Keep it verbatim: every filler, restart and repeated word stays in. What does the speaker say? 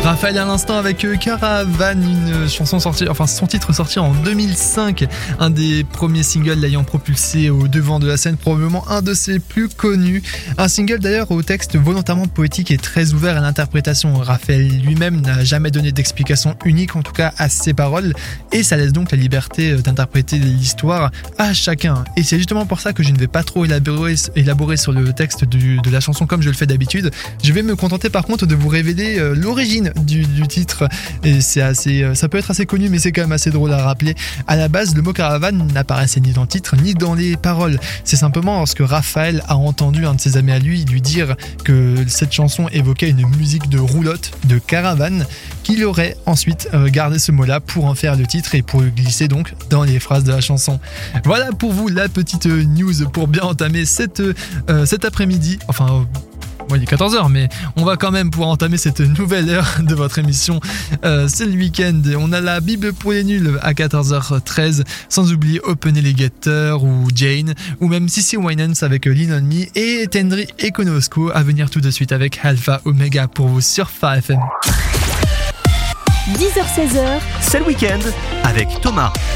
Raphaël à l'instant avec Caravane, une chanson sortie, enfin son titre sorti en deux mille cinq, un des premiers singles l'ayant propulsé au devant de la scène, probablement un de ses plus connus. Un single d'ailleurs au texte volontairement poétique et très ouvert à l'interprétation. Raphaël lui-même n'a jamais donné d'explication unique, en tout cas à ses paroles, et ça laisse donc la liberté d'interpréter l'histoire à chacun. Et c'est justement pour ça que je ne vais pas trop élaborer, élaborer sur le texte du, de la chanson comme je le fais d'habitude. Je vais me contenter par contre de vous révéler euh, l'origine Du, du titre, et c'est assez, ça peut être assez connu, mais c'est quand même assez drôle à rappeler. À la base, le mot caravane n'apparaissait ni dans le titre ni dans les paroles. C'est simplement lorsque Raphaël a entendu un de ses amis à lui lui dire que cette chanson évoquait une musique de roulotte, de caravane, qu'il aurait ensuite gardé ce mot-là pour en faire le titre et pour le glisser donc dans les phrases de la chanson. Voilà pour vous la petite news pour bien entamer cette, euh, cet après-midi. Enfin. Bon, il est quatorze heures, mais on va quand même pouvoir entamer cette nouvelle heure de votre émission. Euh, c'est le week-end. On a la Bible pour les nuls à quatorze heures treize, sans oublier Open Alligator ou Jane, ou même Cissy Winans avec Lean On Me et Tendry et Konosko à venir tout de suite avec Alpha Omega pour vous sur Phare F M. dix heures seize heures, c'est le week-end avec Thomas.